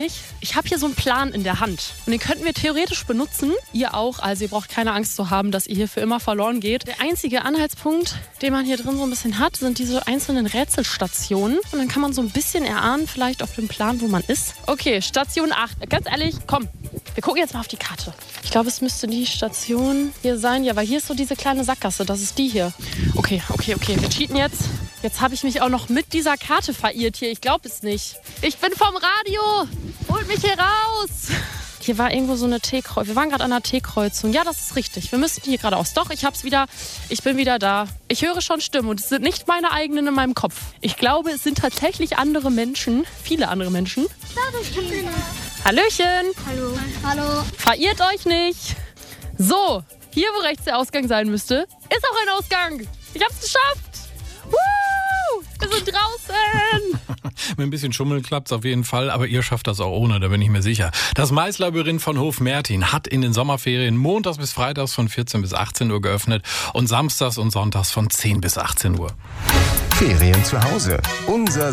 nämlich, ich habe hier so einen Plan in der Hand. Und den könnten wir theoretisch benutzen. Ihr auch, also ihr braucht keine Angst zu haben, dass ihr hier für immer verloren geht. Der einzige Anhaltspunkt, den man hier drin so ein bisschen hat, sind diese einzelnen Rätselstationen. Und dann kann man so ein bisschen erahnen, vielleicht auf dem Plan, wo man ist. Okay, Station 8. Ganz ehrlich, komm. Wir gucken jetzt mal auf die Karte. Ich glaube, es müsste die Station hier sein. Ja, weil hier ist so diese kleine Sackgasse. Das ist die hier. Okay. Wir cheaten jetzt. Jetzt habe ich mich auch noch mit dieser Karte verirrt hier. Ich glaube es nicht. Ich bin vom Radio. Holt mich hier raus. Hier war irgendwo so eine T-Kreuzung. Wir waren gerade an einer T-Kreuzung. Ja, das ist richtig. Wir müssen hier geradeaus. Doch, ich hab's wieder. Ich bin wieder da. Ich höre schon Stimmen und es sind nicht meine eigenen in meinem Kopf. Ich glaube, es sind tatsächlich andere Menschen. Viele andere Menschen. Hallöchen. Hallo. Verirrt euch nicht. So, hier wo rechts der Ausgang sein müsste, ist auch ein Ausgang. Ich hab's geschafft. Woo! Wir sind draußen. Mit ein bisschen Schummeln klappt's auf jeden Fall, aber ihr schafft das auch ohne, da bin ich mir sicher. Das Maislabyrinth von Hof Mertin hat in den Sommerferien montags bis freitags von 14 bis 18 Uhr geöffnet und samstags und sonntags von 10 bis 18 Uhr. Ferien zu Hause. Unser